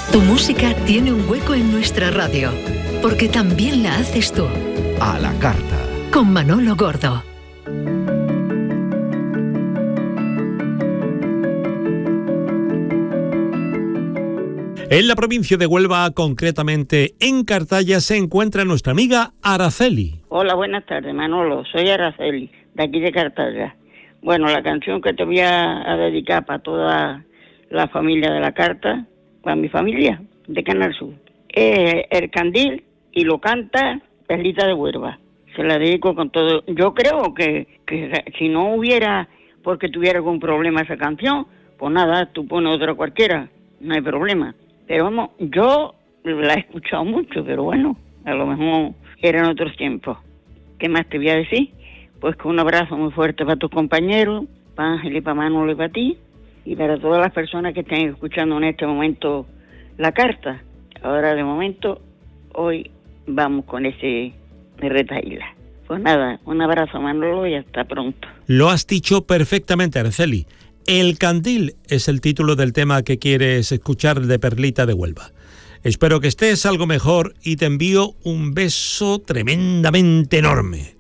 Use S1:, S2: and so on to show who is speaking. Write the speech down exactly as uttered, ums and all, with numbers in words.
S1: Tu música tiene un hueco en nuestra radio, porque también la haces tú.
S2: A la carta.
S1: Con Manolo Gordo.
S3: En la provincia de Huelva, concretamente en Cartaya, se encuentra nuestra amiga Araceli.
S4: Hola, buenas tardes, Manolo. Soy Araceli, de aquí de Cartaya. Bueno, la canción que te voy a, a dedicar para toda la familia de la carta, para mi familia de Canal Sur, es El Candil y lo canta Perlita de Huelva. Se la dedico con todo. Yo creo que, que si no hubiera, porque tuviera algún problema esa canción, pues nada, tú pones otra cualquiera, no hay problema. Pero vamos, yo la he escuchado mucho, pero bueno, a lo mejor eran otros tiempos. ¿Qué más te voy a decir? Pues que un abrazo muy fuerte para tus compañeros, para Ángel y para Manolo y para ti, y para todas las personas que estén escuchando en este momento la carta. Ahora de momento, hoy vamos con ese de retaíla. Pues nada, un abrazo, Manolo, y hasta pronto.
S3: Lo has dicho perfectamente, Araceli. El Candil es el título del tema que quieres escuchar de Perlita de Huelva. Espero que estés algo mejor y te envío un beso tremendamente enorme.